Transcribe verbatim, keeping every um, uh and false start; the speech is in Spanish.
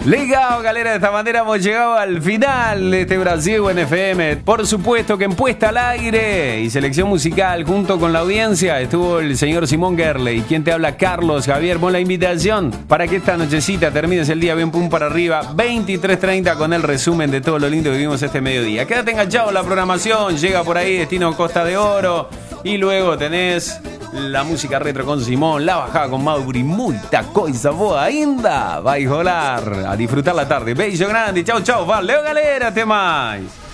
Legal, galera, de esta manera hemos llegado al final de este Brasil en F M. Por supuesto que en Puesta al Aire y selección musical junto con la audiencia estuvo el señor Simón Gerley. Quien te habla, Carlos Javier, con la invitación para que esta nochecita termines el día bien pum para arriba, veintitrés treinta, con el resumen de todo lo lindo que vimos este mediodía. Quédate enganchado en la programación, llega por ahí Destino Costa de Oro y luego tenés la música retro con Simón, la bajada con Mauri, muita coisa boa ainda. Vai rolar, a disfrutar la tarde. Beijo grande, chau chau, valeu galera, até mais.